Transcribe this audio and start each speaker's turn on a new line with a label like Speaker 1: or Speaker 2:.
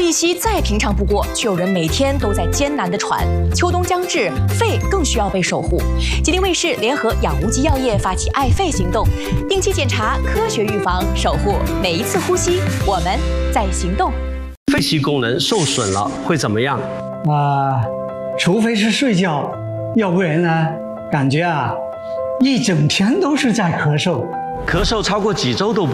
Speaker 1: 一吸再平常不过，却有人每天都在艰难地喘。秋冬将至，肺更需要被守护。吉林卫视联合养无极药业发起爱肺行动，定期检查，科学预防，守护每一次呼吸。我们在行动。
Speaker 2: 肺吸功能受损了会怎么样？
Speaker 3: 除非是睡觉，要不然呢，感觉一整天都是在咳嗽。
Speaker 2: 咳嗽超过几周都不